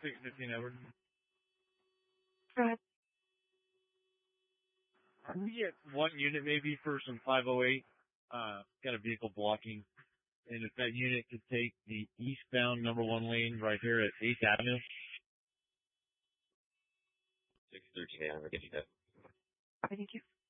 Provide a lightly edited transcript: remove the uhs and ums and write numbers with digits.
615 Edward. Go ahead. Can we get one unit maybe for some 508? Got a vehicle blocking. And if that unit could take the eastbound number 1 lane right here at 8th Avenue. 613, I'll get you that. Thank you.